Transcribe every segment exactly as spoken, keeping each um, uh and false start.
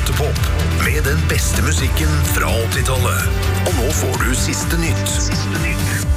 Teaterpop med den beste musikken fra åttitallet. Og nå får du siste nytt. Siste nytt.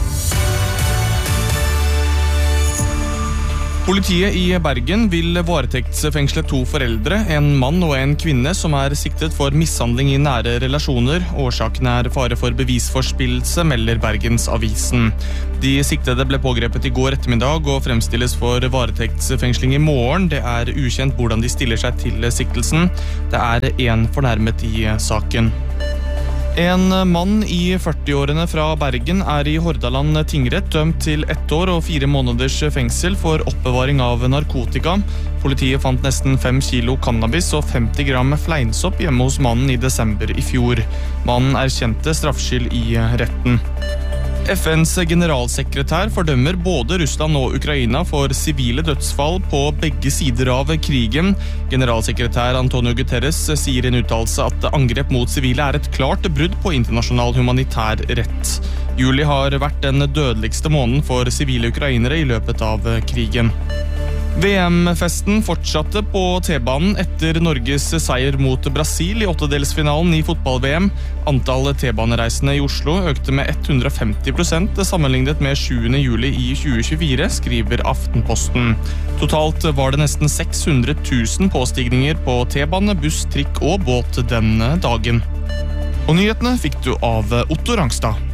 Politiet i Bergen vil varetektsfengsle to foreldre, en mann og en kvinne som er siktet for mishandling i nære relasjoner. Årsaken er fare for bevisforspillelse, melder Bergensavisen. De siktede ble pågrepet i går ettermiddag og fremstilles for varetektsfengsling i morgen. Det er ukjent hvordan de stiller seg til siktelsen. Det er en fornærmet i saken. En mann i førtiårene fra Bergen er i Hordaland tingrett dømt til ett år og fire måneders fengsel for oppbevaring av narkotika. Politiet fant nesten fem kilo cannabis og femti gram fleinsopp hjemme hos mannen i desember i fjor. Mannen erkjente straffskyld i retten. F N's generalsekretær fordømmer både Russland og Ukraina for sivile dødsfall på begge sider av krigen. Generalsekretær Antonio Guterres sier i en uttalelse at angrep mot sivile er et klart brudd på internasjonal humanitær rett. Juli har vært den dødeligste måneden for sivile ukrainere i løpet av krigen. V M-festen fortsatte på T-banen etter Norges seier mot Brasil i åttedelsfinalen i fotball-V M. Antallet T-banereisende i Oslo økte med hundre og femti prosent sammenlignet med sjuende juli i tjue tjuefire, skriver Aftenposten. Totalt var det nesten seks hundre tusen påstigninger på T-bane, buss, trikk og båt denne dagen. Og nyhetene fikk du av Otto Rangstad.